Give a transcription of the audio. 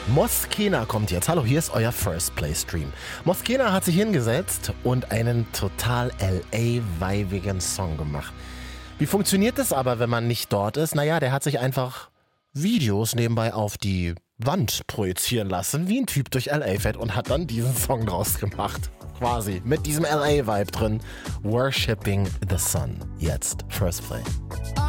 Moskena kommt jetzt. Hallo, hier ist euer First Play Stream. Moskena hat sich hingesetzt und einen total LA-weibigen Song gemacht. Wie funktioniert das aber, wenn man nicht dort ist? Naja, der hat sich einfach Videos nebenbei auf die Wand projizieren lassen, wie ein Typ durch LA fährt und hat dann diesen Song draus gemacht. Quasi, mit diesem LA-Vibe drin. Worshipping the Sun. Jetzt First Play.